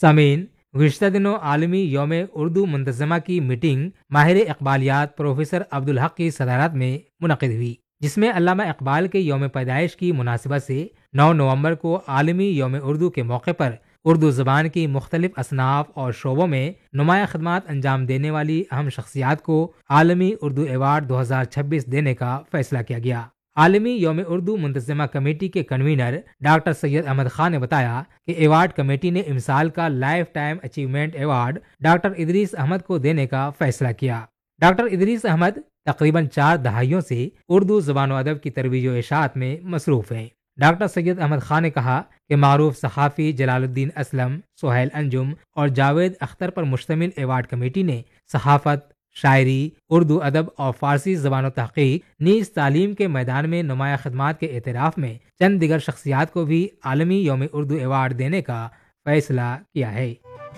سامعین، گزشتہ دنوں عالمی یوم اردو منتظمہ کی میٹنگ ماہر اقبالیات پروفیسر عبدالحق کی صدارت میں منعقد ہوئی، جس میں علامہ اقبال کے یوم پیدائش کی مناسبت سے 9 نومبر کو عالمی یوم اردو کے موقع پر اردو زبان کی مختلف اصناف اور شعبوں میں نمایاں خدمات انجام دینے والی اہم شخصیات کو عالمی اردو ایوارڈ 2026 دینے کا فیصلہ کیا گیا۔ عالمی یوم اردو منتظمہ کمیٹی کے کنوینر ڈاکٹر سید احمد خان نے بتایا کہ ایوارڈ کمیٹی نے امسال کا life time achievement award doctor Idris Ahmad کو دینے کا فیصلہ کیا۔ ڈاکٹر ادریس احمد تقریباً 4 دہائیوں سے اردو زبان و ادب کی ترویج و اشاعت میں مصروف ہیں۔ ڈاکٹر سید احمد خان نے کہا کہ معروف صحافی جلال الدین اسلم، سہیل انجم اور جاوید اختر پر مشتمل ایوارڈ کمیٹی نے صحافت، شاعری، اردو ادب اور فارسی زبان و تحقیق نیز تعلیم کے میدان میں نمایاں خدمات کے اعتراف میں چند دیگر شخصیات کو بھی عالمی یوم اردو ایوارڈ دینے کا فیصلہ کیا ہے۔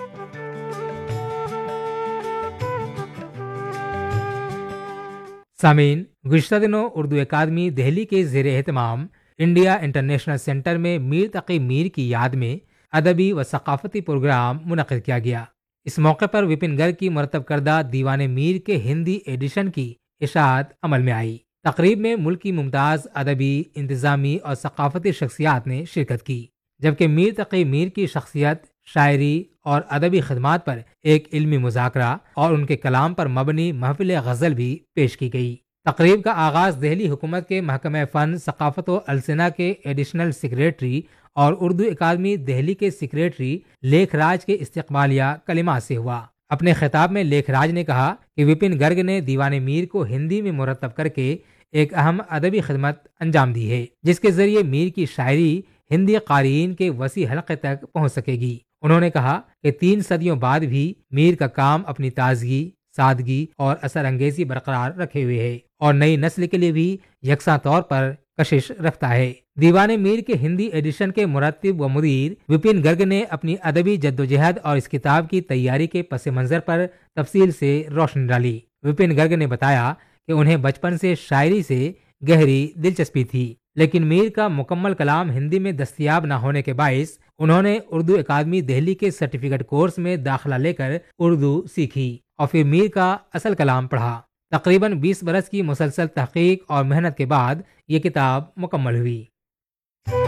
سامعین، گزشتہ دنوں اردو اکادمی دہلی کے زیر اہتمام انڈیا انٹرنیشنل سینٹر میں میر تقی میر کی یاد میں ادبی و ثقافتی پروگرام منعقد کیا گیا۔ اس موقع پر وپن گرگ کی مرتب کردہ دیوان میر کے ہندی ایڈیشن کی اشاعت عمل میں آئی۔ تقریب میں ملک کی ممتاز ادبی، انتظامی اور ثقافتی شخصیات نے شرکت کی، جبکہ میر تقی میر کی شخصیت، شاعری اور ادبی خدمات پر ایک علمی مذاکرہ اور ان کے کلام پر مبنی محفل غزل بھی پیش کی گئی۔ تقریب کا آغاز دہلی حکومت کے محکمہ فن، ثقافت و السنہ کے ایڈیشنل سیکریٹری اور اردو اکادمی دہلی کے سیکریٹری لیکھ راج کے استقبالیہ کلمات سے ہوا۔ اپنے خطاب میں لیکھ راج نے کہا کہ وپن گرگ نے دیوان میر کو ہندی میں مرتب کر کے ایک اہم ادبی خدمت انجام دی ہے، جس کے ذریعے میر کی شاعری ہندی قارئین کے وسیع حلقے تک پہنچ سکے گی۔ انہوں نے کہا کہ 3 صدیوں بعد بھی میر کا کام اپنی تازگی، سادگی اور اثر انگیزی برقرار رکھے ہوئے ہے اور نئی نسل کے لیے بھی یکساں طور پر کشش رکھتا ہے۔ دیوان میر کے ہندی ایڈیشن کے مرتب و مدیر وپن گرگ نے اپنی ادبی جدوجہد اور اس کتاب کی تیاری کے پس منظر پر تفصیل سے روشنی ڈالی۔ وپن گرگ نے بتایا کہ انہیں بچپن سے شاعری سے گہری دلچسپی تھی، لیکن میر کا مکمل کلام ہندی میں دستیاب نہ ہونے کے باعث انہوں نے اردو اکادمی دہلی کے سرٹیفکیٹ کورس میں داخلہ لے کر اردو سیکھی اور پھر میر کا اصل کلام پڑھا۔ تقریباً 20 برس کی مسلسل تحقیق اور محنت کے بعد یہ کتاب مکمل ہوئی۔